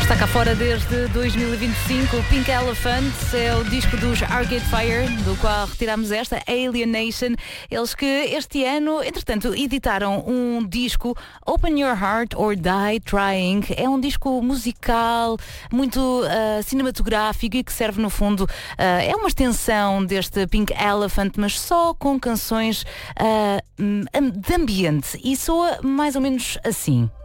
Está cá fora desde 2025. O Pink Elephant é o disco dos Arcade Fire, do qual retiramos esta, Alienation. Eles que este ano, entretanto, editaram um disco, Open Your Heart or Die Trying. É um disco musical, muito cinematográfico e que serve, no fundo, é uma extensão deste Pink Elephant, mas só com canções de ambiente. E soa mais ou menos assim.